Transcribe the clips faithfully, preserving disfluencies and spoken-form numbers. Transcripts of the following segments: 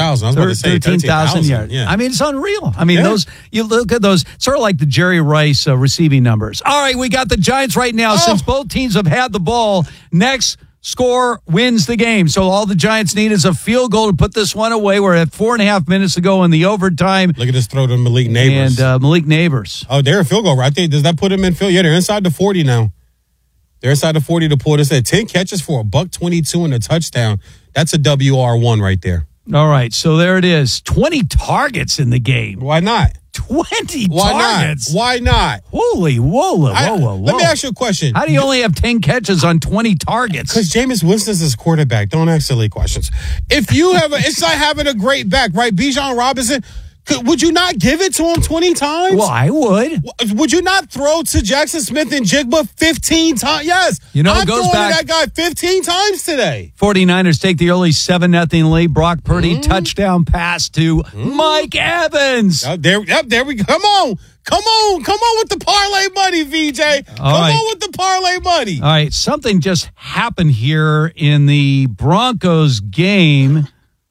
thousand. I was about to say thirteen thousand yards. Yeah. I mean, it's unreal. I mean, Yeah. those, you look at those, sort of like the Jerry Rice uh, receiving numbers. All right, we got the Giants right now. Oh. Since both teams have had the ball, next score wins the game. So all the Giants need is a field goal to put this one away. We're at four and a half minutes to go in the overtime. Look at this throw to Malik Neighbors. And uh, Malik Neighbors. Oh, they're a field goal right there. Does that put them in field? Yeah, they're inside the forty now. They're inside the forty to pull this at ten catches for a buck twenty-two and a touchdown. That's a W R one right there. All right, so there it is. twenty targets in the game. Why not? twenty Why targets. not? Why not? Holy whoa, whoa, I- whoa, whoa. Let me ask you a question. How do you only have ten catches on twenty targets? Because Jameis Winston's his quarterback. Don't ask silly questions. If you have a, it's like having a great back, right? Bijan Robinson, could, would you not give it to him twenty times? Well, I would. Would you not throw to Jackson Smith and Jigba fifteen times? Yes. You know, it I'm goes throwing back- to that guy fifteen times today. 49ers take the early seven nothing lead. Brock Purdy Mm. touchdown pass to Mm. Mike Evans. Oh, there, yep, there we go. Come on. Come on. Come on with the parlay money, V J. Come All right. on with the parlay money. All right, something just happened here in the Broncos game.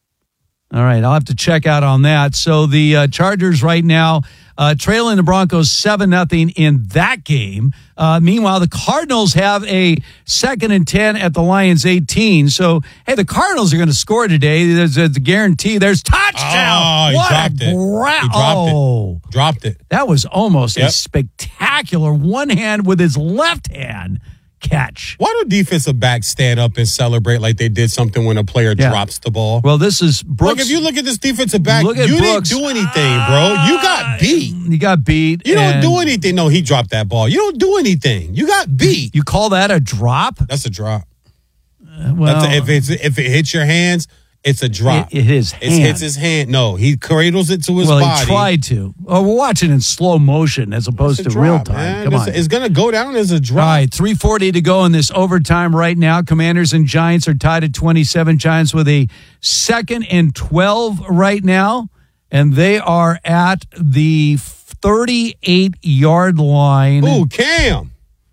All right, I'll have to check out on that. So the uh, Chargers right now uh, trailing the Broncos seven nothing in that game. Uh, meanwhile, the Cardinals have a second and ten at the Lions eighteen. So, hey, the Cardinals are going to score today. There's a guarantee. There's touchdown. Oh, he what dropped a it. bra- He dropped oh. it. Dropped it. That was almost a Yep. spectacular one hand with his left hand catch. Why do defensive backs stand up and celebrate like they did something when a player Yeah. drops the ball? Well, this is Brooks. Look, if you look at this defensive back, Look at you Brooks. didn't do anything, bro. You got beat. You got beat. You don't and do anything. No, he dropped that ball. You don't do anything. You got beat. You call that a drop? That's a drop. Well, That's a, if it's if it hits your hands, it's a drop. It, it is It hits his hand. No, he cradles it to his well, body. he tried to. Oh, we're watching in slow motion as opposed It's a to drop, real time. man. Come It's, on. it's gonna go down as a drop. All right, three forty to go in this overtime right now. Commanders and Giants are tied at twenty-seven. Giants with a second and twelve right now, and they are at the thirty-eight yard line. Ooh, Cam.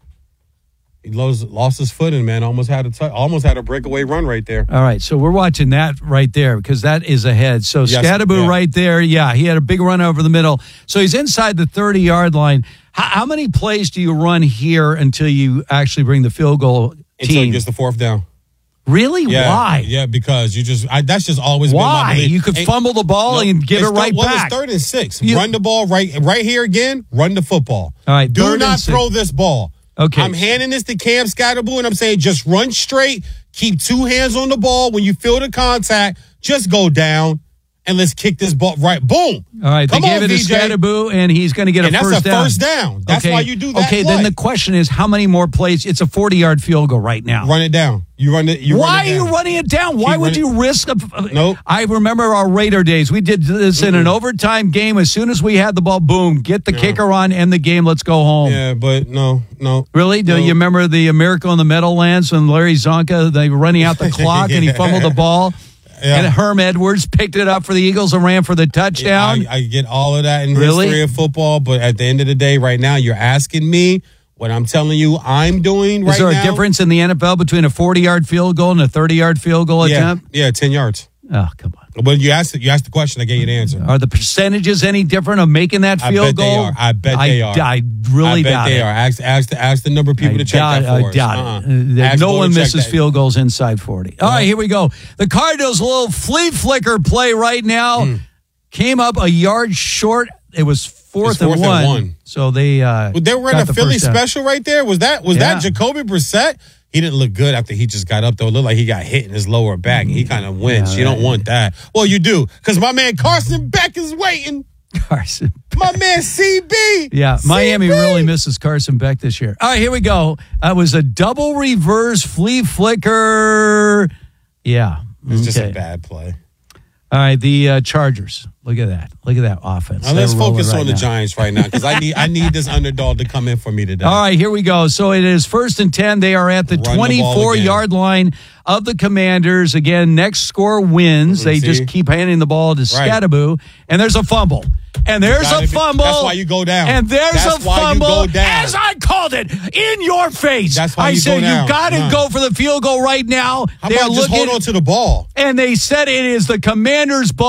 He lost, lost his footing, man. Almost had a t- almost had a breakaway run right there. All right, so we're watching that right there because that is ahead. So Yes, Scadaboo yeah. right there, yeah, he had a big run over the middle. So he's inside the thirty-yard line. How, how many plays do you run here until you actually bring the field goal Until he team? gets the fourth down. Really? Yeah, Why? Yeah, because you just I, that's just always been my Why? belief. You could And- fumble the ball No, and give it's it right third, well, back. It's third and six. You- run the ball right right here again. Run the football. All right, Do third and not six. throw this ball. Okay. I'm handing this to Cam Scadaboo, and I'm saying just run straight. Keep two hands on the ball. When you feel the contact, just go down, and let's kick this ball right. Boom. All right, Come they gave on, it to V J. Scadaboo, and he's going to get And a that's first a down. first down. That's okay. why you do that Okay, play. then the question is, how many more plays? It's a forty-yard field goal right now. Run it down. You run it. You Why run it are you down. running it down? Why Keep would running- you risk? A, Nope. I remember our Raider days. We did this in an overtime game. As soon as we had the ball, boom, get the kicker on, end the game. Let's go home. Yeah, but no, no. Really? Do no. you remember the Miracle in the Meadowlands when Larry Zonka, they were running out the clock and he fumbled the ball? Yeah. And Herm Edwards picked it up for the Eagles and ran for the touchdown? I, I get all of that in Really? history of football, but at the end of the day, right now, you're asking me what I'm telling you I'm doing right Is there now. a difference in the N F L between a forty-yard field goal and a thirty-yard field goal Yeah, attempt? yeah, ten yards. Oh, come on. But you asked you asked the question, I gave you the answer. Are the percentages any different of making that I field bet goal? they are. I bet they are. I really I bet doubt they it. are. Ask, ask, the, ask the number of people I to check doubt, that for I us. doubt Uh-uh. it. Uh, Ask no Bo to one check misses that. field goals inside forty. All right, here we go. The Cardinals' little flea flicker play right now came up a yard short. It was fourth, It's fourth and, and one. one. So they uh, Well, they were in got a the Philly first down. special right there. Was that was Yeah. that Jacoby Brissett? He didn't look good after he just got up, though. It looked like he got hit in his lower back. He kind of winced. Yeah, you don't right. want that. Well, you do, because my man Carson Beck is waiting. Carson. My man C B. Yeah, Miami C B. really misses Carson Beck this year. All right, here we go. Uh, it was a double reverse flea flicker. Yeah. It's just a okay. bad play. All right, the uh, Chargers. Look at that. Look at that offense. Now, let's They're rolling focus right on the now. Giants right now, because I need I need this underdog to come in for me today. All right, here we go. So it is first and ten. They are at the Run the ball twenty-four-yard line of the Commanders. Again, next score wins. They See? just keep handing the ball to Right. Scadaboo. And there's a fumble. And there's Gotta a be- fumble. that's why you go down. And there's That's a why you fumble. go down. As I called it, in your face. That's why I you go said down. you got to Nah. go for the field goal right now. How They're about just looking, hold on to the ball? and they said it is the Commanders' ball.